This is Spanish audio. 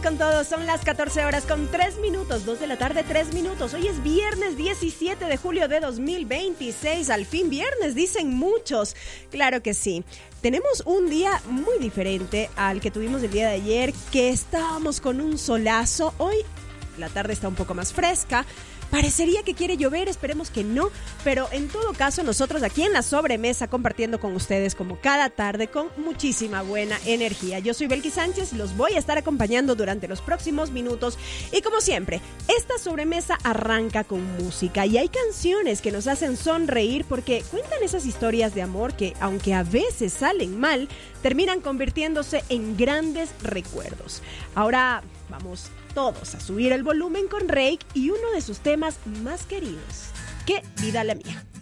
con todo, son las 14 horas con 3 minutos, 2 de la tarde, 3 minutos. Hoy es viernes 17 de julio de 2026, al fin viernes, dicen muchos. Claro que sí. Tenemos un día muy diferente al que tuvimos el día de ayer, que estábamos con un solazo. Hoy la tarde está un poco más fresca. Parecería que quiere llover, esperemos que no, pero en todo caso nosotros aquí en la sobremesa compartiendo con ustedes como cada tarde con muchísima buena energía. Yo soy Belkis Sánchez, los voy a estar acompañando durante los próximos minutos y como siempre, esta sobremesa arranca con música y hay canciones que nos hacen sonreír porque cuentan esas historias de amor que, aunque a veces salen mal, terminan convirtiéndose en grandes recuerdos. Ahora vamos todos a subir el volumen con Reik y uno de sus temas más queridos, Qué vida la mía.